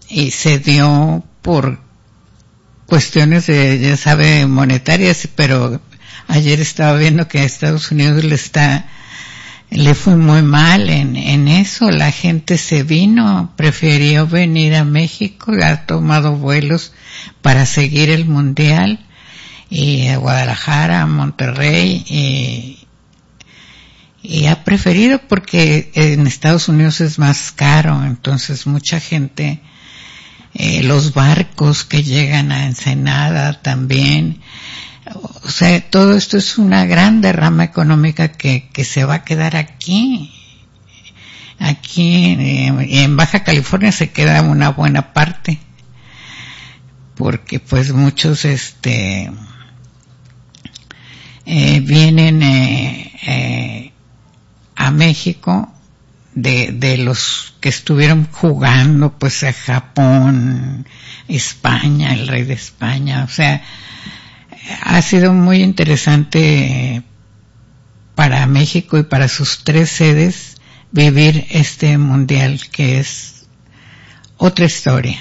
y se dio por cuestiones de, ya sabe, monetarias, pero ayer estaba viendo que a Estados Unidos le fue muy mal en eso. La gente se vino, prefirió venir a México, ha tomado vuelos para seguir el mundial, y a Guadalajara, a Monterrey, y ha preferido porque en Estados Unidos es más caro, entonces mucha gente, los barcos que llegan a Ensenada también, o sea, todo esto es una gran derrama económica que se va a quedar aquí en Baja California se queda una buena parte, porque pues muchos vienen a México de los que estuvieron jugando pues a Japón, España, el rey de España, o sea, ha sido muy interesante para México y para sus 3 sedes vivir este mundial, que es otra historia.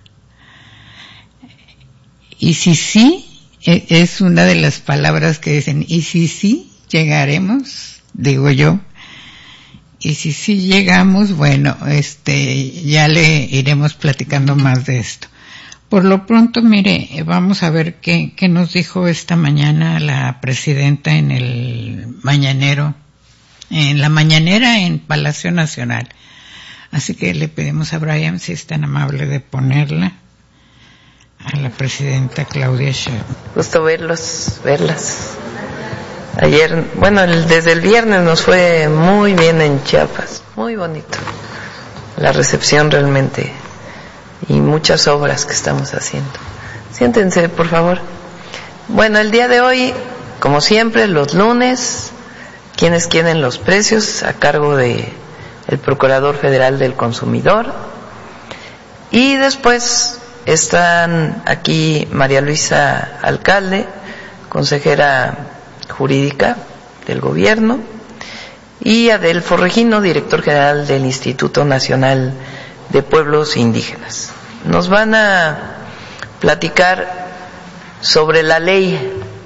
Y si sí, es una de las palabras que dicen, y si sí llegaremos, digo yo, y si sí llegamos, bueno, ya le iremos platicando más de esto. Por lo pronto, mire, vamos a ver qué nos dijo esta mañana la presidenta en el mañanero, en la mañanera en Palacio Nacional. Así que le pedimos a Brian si es tan amable de ponerla, a la presidenta Claudia Sheinbaum. Gusto verlas. Ayer, bueno, desde el viernes nos fue muy bien en Chiapas, muy bonito la recepción realmente, y muchas obras que estamos haciendo. Siéntense, por favor. Bueno, el día de hoy, como siempre, los lunes, quienes quieren los precios a cargo de el Procurador Federal del Consumidor, y después están aquí María Luisa Alcalde, consejera jurídica del gobierno, y Adelfo Regino, director general del Instituto Nacional de Pueblos Indígenas. Nos van a platicar sobre la Ley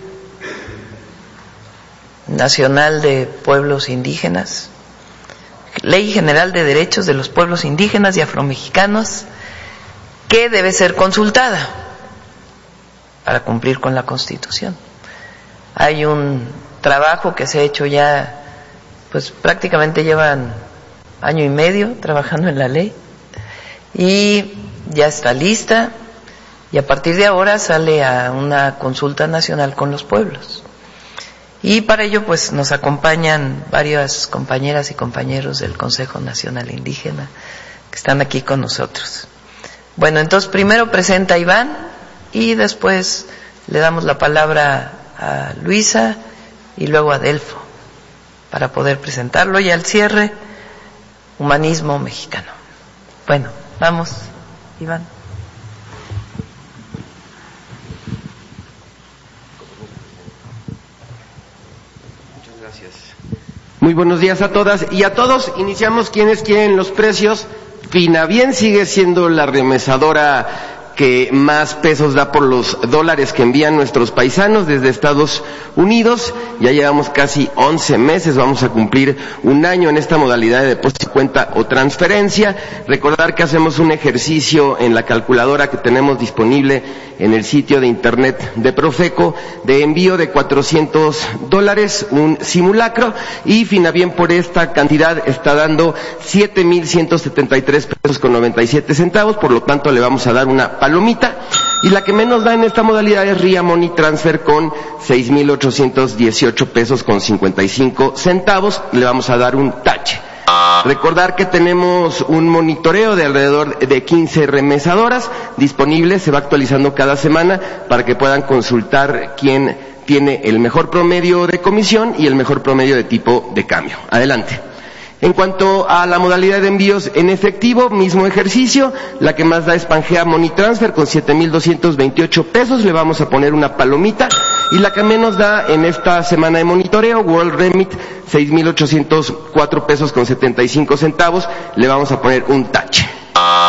Nacional de Pueblos Indígenas, Ley General de Derechos de los Pueblos Indígenas y Afromexicanos, que debe ser consultada para cumplir con la Constitución. Hay un trabajo que se ha hecho ya, pues prácticamente llevan 1.5 años trabajando en la ley, y ya está lista, y a partir de ahora sale a una consulta nacional con los pueblos. Y para ello pues nos acompañan varias compañeras y compañeros del Consejo Nacional Indígena que están aquí con nosotros. Bueno, entonces primero presenta a Iván y después le damos la palabra a Luisa y luego a Adelfo para poder presentarlo, y al cierre, humanismo mexicano. Bueno, vamos, Iván. Muchas gracias. Muy buenos días a todas y a todos. Iniciamos quienes quieren los precios. Finavien sigue siendo la remesadora que más pesos da por los dólares que envían nuestros paisanos desde Estados Unidos. Ya llevamos casi 11 meses, vamos a cumplir 1 año en esta modalidad de depósito, cuenta o transferencia. Recordar que hacemos un ejercicio en la calculadora que tenemos disponible en el sitio de internet de Profeco de envío de $400, un simulacro, y Finavien por esta cantidad está dando 7,173 pesos con 97 centavos, por lo tanto le vamos a dar una palomita. Y la que menos da en esta modalidad es RIA Money Transfer con 6,818 pesos con 55 centavos, le vamos a dar un tache. Recordar que tenemos un monitoreo de alrededor de 15 remesadoras disponibles, se va actualizando cada semana para que puedan consultar quién tiene el mejor promedio de comisión y el mejor promedio de tipo de cambio. Adelante. En cuanto a la modalidad de envíos en efectivo, mismo ejercicio, la que más da es Pangea Money Transfer con 7,228 pesos, le vamos a poner una palomita, y la que menos da en esta semana de monitoreo, World Remit, 6,804 pesos con 75 centavos, le vamos a poner un tache.